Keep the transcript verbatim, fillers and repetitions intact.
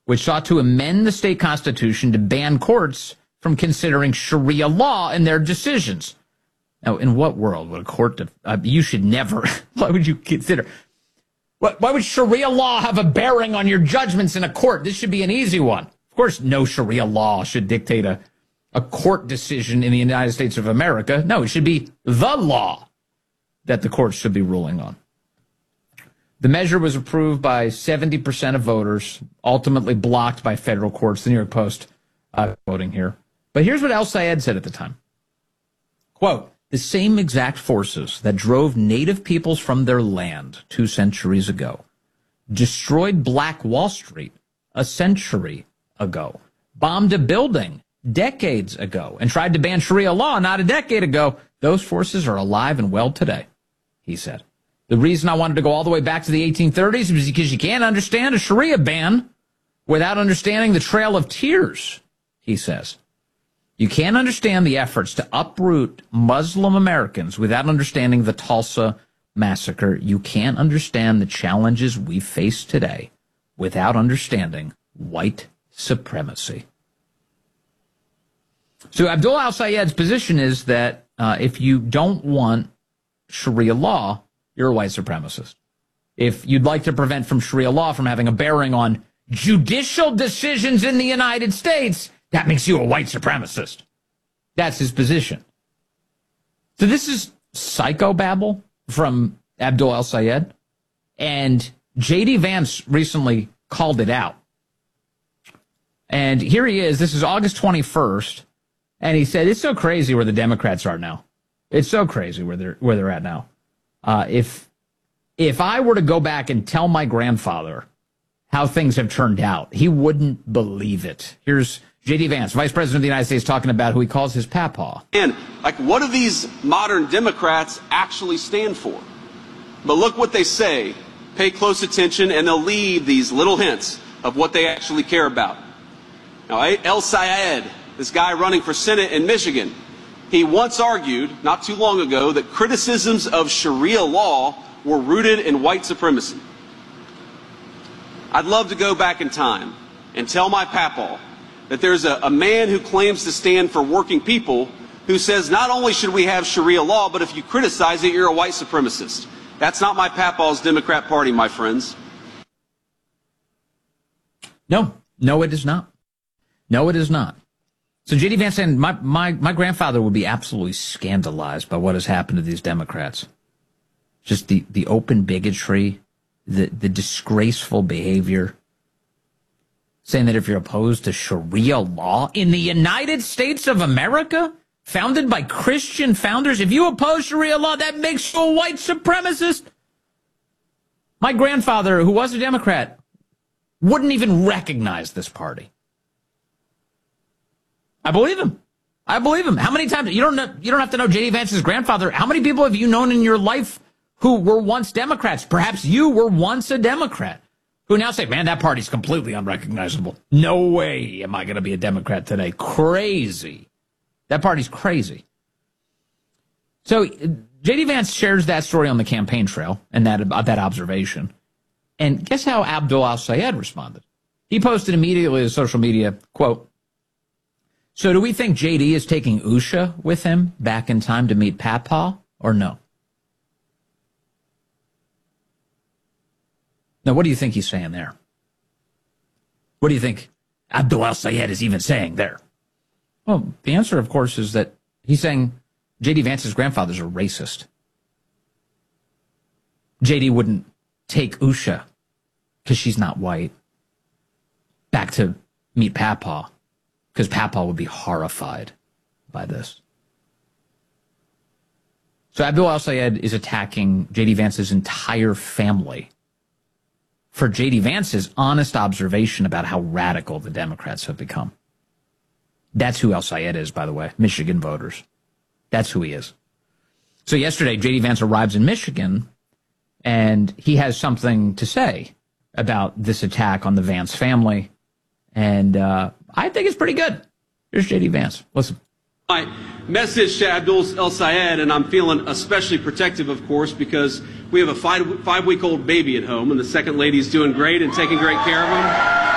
which sought to amend the state constitution to ban courts from considering Sharia law in their decisions. Now, in what world would a court, uh, you should never, why would you consider, what, why would Sharia law have a bearing on your judgments in a court? This should be an easy one. Of course, no Sharia law should dictate a, a court decision in the United States of America. No, it should be the law that the courts should be ruling on. The measure was approved by seventy percent of voters, ultimately blocked by federal courts. The New York Post uh, voting here. But here's what El-Sayed said at the time. Quote, the same exact forces that drove native peoples from their land two centuries ago destroyed Black Wall Street a century ago, bombed a building decades ago, and tried to ban Sharia law not a decade ago. Those forces are alive and well today, he said. The reason I wanted to go all the way back to the eighteen thirties was because you can't understand a Sharia ban without understanding the Trail of Tears, he says. You can't understand the efforts to uproot Muslim Americans without understanding the Tulsa massacre. You can't understand the challenges we face today without understanding white supremacy. So Abdullah Al-Sayed's position is that uh, if you don't want Sharia law, you're a white supremacist. If you'd like to prevent from Sharia law from having a bearing on judicial decisions in the United States, that makes you a white supremacist. That's his position. So this is psychobabble from Abdul Al-Sayed, and J D. Vance recently called it out. And here he is. This is August twenty-first, and he said, it's so crazy where the Democrats are now. It's so crazy where they're where they're at now. Uh, if if I were to go back and tell my grandfather how things have turned out, he wouldn't believe it. Here's J D. Vance, Vice President of the United States, talking about who he calls his papaw. And, like, what do these modern Democrats actually stand for? But look what they say. Pay close attention, and they'll leave these little hints of what they actually care about. Now, El-Sayed, this guy running for Senate in Michigan, he once argued, not too long ago, that criticisms of Sharia law were rooted in white supremacy. I'd love to go back in time and tell my papaw that there's a, a man who claims to stand for working people who says not only should we have Sharia law, but if you criticize it, you're a white supremacist. That's not my papaw's Democrat Party, my friends. No, no, it is not. No, it is not. So J D. Vance saying my, my, my grandfather would be absolutely scandalized by what has happened to these Democrats. Just the, the open bigotry, the, the disgraceful behavior. Saying that if you're opposed to Sharia law in the United States of America, founded by Christian founders, if you oppose Sharia law, that makes you a white supremacist. My grandfather, who was a Democrat, wouldn't even recognize this party. I believe him. I believe him. How many times, you don't know, you don't have to know J D. Vance's grandfather. How many people have you known in your life who were once Democrats? Perhaps you were once a Democrat, who now say, man, that party's completely unrecognizable. No way am I going to be a Democrat today. Crazy. That party's crazy. So J D. Vance shares that story on the campaign trail and that, uh, that observation. And guess how Abdul Al-Sayed responded? He posted immediately to social media, quote, so do we think J D is taking Usha with him back in time to meet Papaw, or no? Now, what do you think he's saying there? What do you think Abdul Al-Sayed is even saying there? Well, the answer, of course, is that he's saying J D. Vance's grandfather's a racist. J D wouldn't take Usha because she's not white back to meet Papaw, because Papaw would be horrified by this. So Abdul Al-Sayed is attacking J D. Vance's entire family for J D. Vance's honest observation about how radical the Democrats have become. That's who Al-Sayed is, by the way, Michigan voters. That's who he is. So yesterday, J D. Vance arrives in Michigan, and he has something to say about this attack on the Vance family. And uh, I think it's pretty good. Here's J D. Vance. Listen. My message to Abdul El-Sayed, and I'm feeling especially protective, of course, because we have a five, five-week-old baby at home, and the second lady's doing great and taking great care of him.